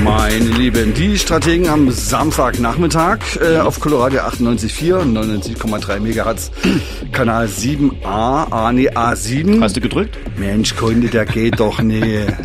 Meine Lieben, die Strategen am Samstagnachmittag auf Coloradio 98,4, 99,3 MHz, Kanal 7a, A7. Hast du gedrückt? Mensch, Kunde, der geht doch nicht.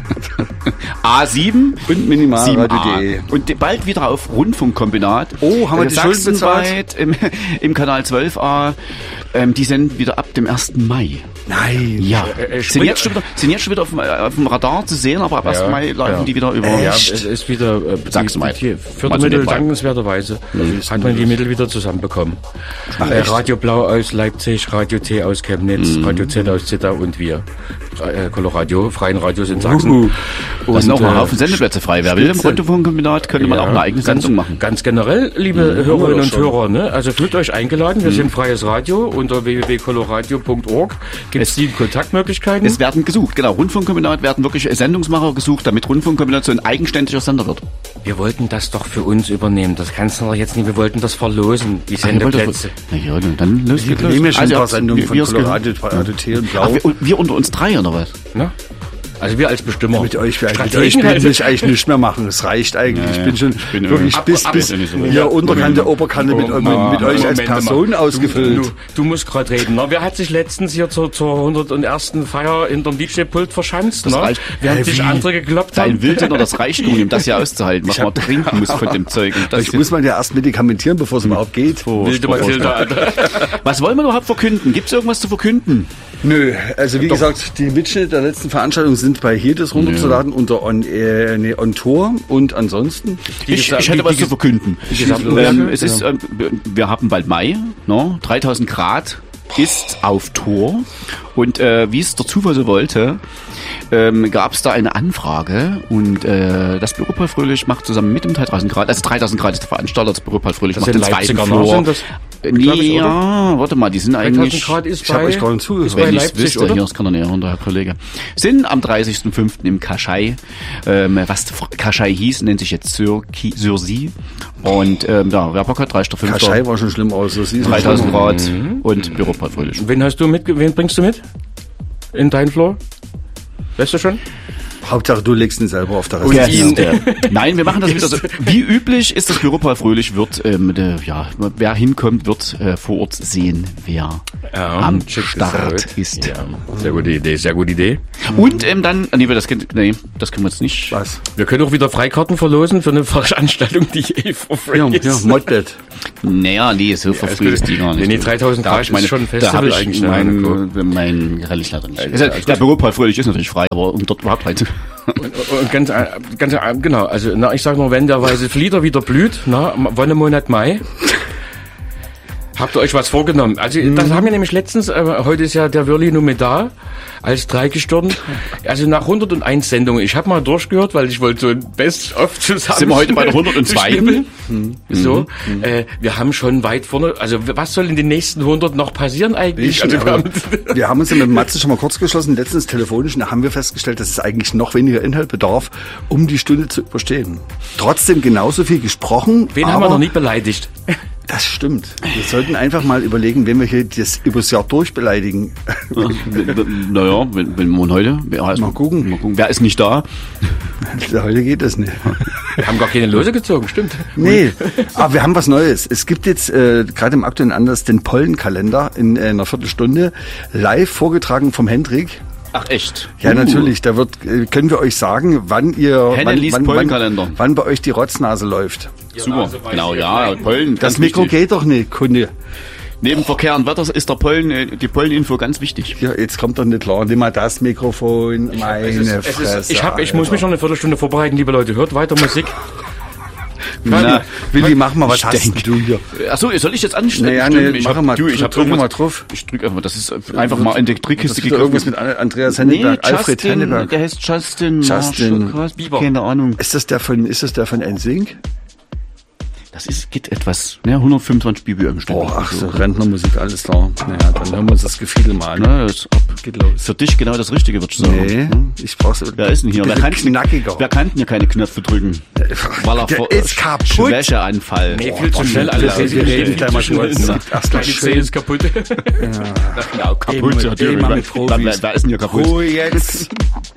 A7 und Minimalradio.de. Und bald wieder auf Rundfunkkombinat. Oh, haben wir die Schulden bezahlt? Im Kanal 12a. Die senden wieder ab dem 1. Mai. Nein. Ja. Sind jetzt schon wieder auf dem Radar zu sehen, aber ab 1. Mai laufen die wieder über. Ja, es ist wieder Fördermittel dankenswerterweise. Hat man die Mittel wieder zusammenbekommen. Radio Blau aus Leipzig, Radio T aus Chemnitz, Radio Z aus Zittau und wir. Coloradio, freien Radios in Sachsen. Da sind auch noch ein Haufen Sendeplätze frei. Wer will im Rundfunkkombinat, könnte man auch eine eigene Sendung machen. Ganz generell, liebe Hörerinnen und Hörer, ne? Also fühlt euch eingeladen. Wir sind freies Radio. Unter www.coloradio.org gibt es die Kontaktmöglichkeiten. Es werden gesucht, genau. Rundfunkkombinat werden wirklich Sendungsmacher gesucht, damit Rundfunkkombinat so ein eigenständiger Sender wird. Wir wollten das doch für uns übernehmen. Das kannst du doch jetzt nicht. Wir wollten das verlosen, die Sendeplätze. Na ja, dann löst wir nehmen ja schon ein paar Sendungen von Coloradio, Radio T und Blau. Wir unter uns drei, oder was? Na? Also wir als Bestimmer. Mit euch will ich eigentlich nichts mehr machen. Es reicht eigentlich. Ich bin schon wirklich bis hier Unterkante, Oberkante mit euch als Person ausgefüllt. Du musst gerade reden. Na, wer hat sich letztens hier zur 101. Feier in dem DJ-Pult verschanzt? Während sich andere gekloppt haben. Dein Wildner, das reicht nur, um das hier auszuhalten, was man trinken muss von dem Zeug. Ich muss man ja erst medikamentieren, bevor es überhaupt geht. Was wollen wir überhaupt verkünden? Gibt es irgendwas zu verkünden? Nö, also wie gesagt, die Mitschnitte der letzten Veranstaltung sind bei Hedes runterzuladen unter On Tour und ansonsten. Ich hätte was zu verkünden. Wir haben bald Mai, 3000 Grad ist auf Tour und wie es der Zufall so wollte, gab es da eine Anfrage und das Büro Paul Fröhlich macht zusammen mit dem 3000 Grad, also 3000 Grad ist der Veranstalter, das Büro Paul Fröhlich macht den zweiten Floor. Ja, warte mal, die sind eigentlich... Grad ist ich habe euch gar nicht zugehört. Wenn ich es wüsste, hier, das kann er näher runter, Herr Kollege. Sind am 30.05. im Kaschai. Was Kaschai hieß, nennt sich jetzt Sursi. Und wer Bock hat, 30.05. Kaschai war schon schlimm aus. 3000 Grad und Büro Paul Fröhlich. Wen bringst du mit? In dein Floor? Weißt du schon? Hauptsache, du legst ihn selber auf der Reste. Nein, wir machen das wieder so. Wie üblich ist das Büro Paul Fröhlich, wer hinkommt, wird vor Ort sehen, wer am Start ist. Ja, sehr gute Idee. Und dann, das können wir jetzt nicht. Was? Wir können auch wieder Freikarten verlosen für eine Veranstaltung, die for free ist. Ja, Modbet. Naja, so for free ist die gar nicht. Nee, 3000 Grad ist schon ein Festival eigentlich. Mein leider nicht. Der Büro Paul Fröhlich ist natürlich frei, aber um dort überhaupt rein. Und ganz genau, also ich sag nur, wenn der weiße Flieder wieder blüht, Wonnemonat Mai, habt ihr euch was vorgenommen? Also das haben wir nämlich letztens, heute ist ja der Wörli nur mit da, als Dreigestirn, also nach 101 Sendungen, ich habe mal durchgehört, weil ich wollte so ein Best-of zusammen. Sind wir heute bei der 102? So, wir haben schon weit vorne, also was soll in den nächsten 100 noch passieren eigentlich? Wir haben uns ja mit Matze schon mal kurz geschlossen, letztens telefonisch, und da haben wir festgestellt, dass es eigentlich noch weniger Inhalt bedarf, um die Stunde zu überstehen. Trotzdem genauso viel gesprochen. Wen haben wir noch nicht beleidigt? Das stimmt. Wir sollten einfach mal überlegen, wenn wir hier das übers Jahr durchbeleidigen. Naja, wenn man heute... Mal gucken. Wer ist nicht da? Heute geht das nicht. Wir haben gar keine Lose gezogen, stimmt. Nee, aber wir haben was Neues. Es gibt jetzt gerade im aktuellen Anlass den Pollenkalender in einer Viertelstunde live vorgetragen vom Hendrik. Ach echt? Ja, natürlich. Da können wir euch sagen, wann bei euch die Rotznase läuft. Super, genau, ja. Pollen. Das Mikro geht doch nicht, Kunde. Neben Verkehr und Wetter ist die Polleninfo ganz wichtig. Ja, jetzt kommt doch nicht klar. Nimm mal das Mikrofon, meine Fresse. Ich muss mich noch eine Viertelstunde vorbereiten, liebe Leute. Hört weiter Musik. Willi, mach mal, was hast du hier? Achso, soll ich jetzt anstellen? Naja, drück mal drauf. Ich drück einfach, das ist einfach mal in die Trickkiste gegriffen. Irgendwas mit Andreas Henneberg, Alfred Henneberg. Der heißt Justin Bieber. Keine Ahnung. Ist das der von NSYNC? Das geht etwas, 125 BPM im Stunde. Ach so, Rentnermusik, alles klar. Naja, dann hören wir uns das Gefiedel mal an. Na, geht los. Für dich genau das Richtige, würdest du sagen. Nee, ich brauch's. Wer ist denn hier? Wer kann denn hier keine Knöpfe drücken? Weil er der ist kaputt. Schwächeanfall. Nee, viel zu schnell alles. Wir reden gleich mal schnell. Deine Zähne ist kaputt. Ja, genau, kaputt. Wer ist denn hier kaputt? Ruhe jetzt.